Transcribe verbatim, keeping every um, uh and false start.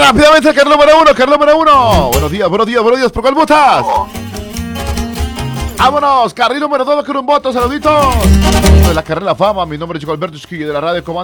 rápidamente el carril número uno, carril número uno. Buenos días, buenos días, buenos días. ¿Por cuál votas? Vámonos, carril número dos con un voto, saluditos. De la carrera Fama, mi nombre es Chico Alberto Esquille de la radio Comando.